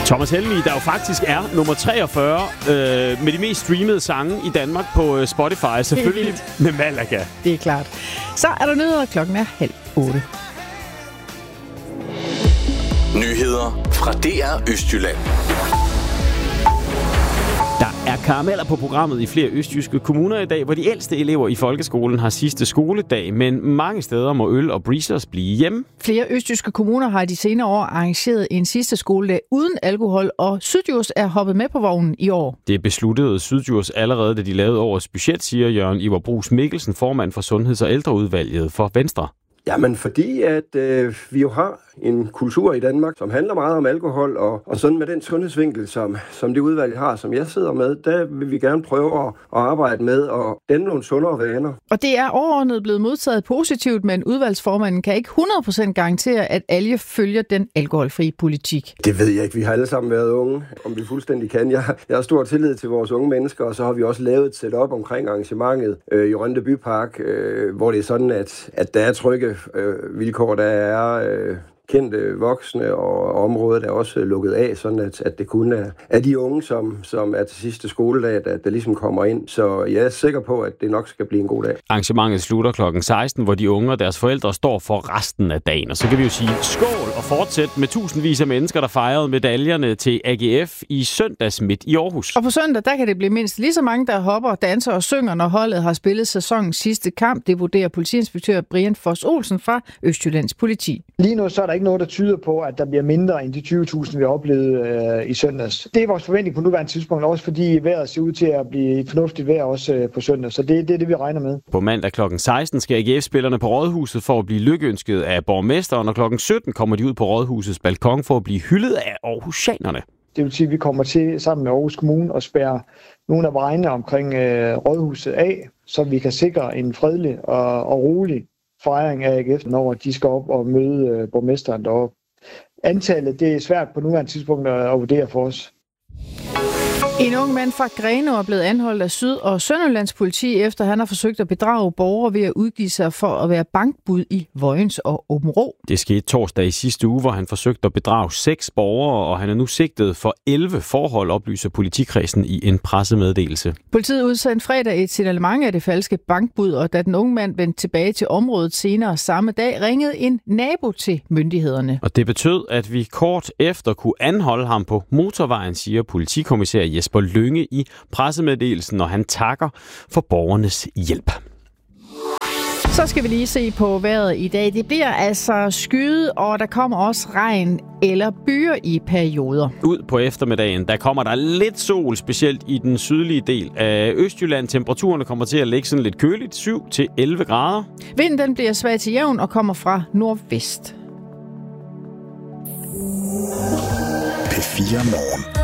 Thomas Helmig, der jo faktisk er nummer 43 med de mest streamede sange i Danmark på Spotify. Selvfølgelig med Malaga. Det er klart. Så er der nyheder, klokken er 7:30. Nyheder fra DR Østjylland. Der er karameller på programmet i flere østjyske kommuner i dag, hvor de ældste elever i folkeskolen har sidste skoledag, men mange steder må øl og breezers blive hjemme. Flere østjyske kommuner har de senere år arrangeret en sidste skoledag uden alkohol, og Syddjurs er hoppet med på vognen i år. Det besluttede Syddjurs allerede, da de lavede årets budget, siger Jørgen Ivar Bruus Mikkelsen, formand for Sundheds- og Ældreudvalget for Venstre. Jamen, fordi at vi jo har en kultur i Danmark, som handler meget om alkohol, og sådan med den sundhedsvinkel, som det udvalg har, som jeg sidder med, der vil vi gerne prøve at arbejde med at danne nogle sundere vaner. Og det er overordnet blevet modtaget positivt, men udvalgsformanden kan ikke 100% garantere, at alle følger den alkoholfri politik. Det ved jeg ikke. Vi har alle sammen været unge, om vi fuldstændig kan. Jeg har stor tillid til vores unge mennesker, og så har vi også lavet et setup omkring arrangementet i Rønde Bypark, hvor det er sådan, at der er trygge vilkår, der er kendte voksne, og området er også lukket af, sådan at det kun er de unge, som er til sidste skoledag, der ligesom kommer ind. Så jeg er sikker på, at det nok skal blive en god dag. Arrangementet slutter klokken 16, hvor de unge og deres forældre står for resten af dagen. Og så kan vi jo sige skål og fortsætte med tusindvis af mennesker, der fejrede medaljerne til AGF i søndags midt i Aarhus. Og på søndag, der kan det blive mindst lige så mange, der hopper, danser og synger, når holdet har spillet sæsonens sidste kamp. Det vurderer politiinspektør Brian Foss Olsen fra Østjyllands Politi. Lige nu så er der ikke noget, der tyder på, at der bliver mindre end de 20.000, vi har oplevet i søndags. Det er vores forventning på nuværende tidspunkt, også fordi vejret ser ud til at blive et fornuftigt vejr også på søndag. Så det er det, vi regner med. På mandag kl. 16 skal AGF-spillerne på Rådhuset for at blive lykønsket af borgmesteren, og kl. 17 kommer de ud på Rådhusets balkon for at blive hyldet af aarhusianerne. Det vil sige, at vi kommer til sammen med Aarhus Kommune at spærre nogle af vejene omkring Rådhuset af, så vi kan sikre en fredelig og rolig fejring af AGF, når de skal op og møde borgmesteren deroppe. Antallet, det er svært på nuværende tidspunkt at vurdere for os. En ung mand fra Grenaa er blevet anholdt af Syd- og Sønderjyllands politi, efter han har forsøgt at bedrage borgere ved at udgive sig for at være bankbud i Vojens og Aabenraa. Det skete torsdag i sidste uge, hvor han forsøgte at bedrage 6 borgere, og han er nu sigtet for 11 forhold, oplyser politikredsen i en pressemeddelelse. Politiet udsendte fredag et signalement af det falske bankbud, og da den unge mand vendte tilbage til området senere samme dag, ringede en nabo til myndighederne. Og det betød, at vi kort efter kunne anholde ham på motorvejen, siger politikommissær Jesper Lynge i pressemeddelelsen, når han takker for borgernes hjælp. Så skal vi lige se på vejret i dag. Det bliver altså skyet, og der kommer også regn eller byer i perioder. Ud på eftermiddagen, der kommer der lidt sol, specielt i den sydlige del af Østjylland. Temperaturen kommer til at ligge sådan lidt køligt, 7-11 grader. Vinden den bliver svag til jævn og kommer fra nordvest. P4 Morgen.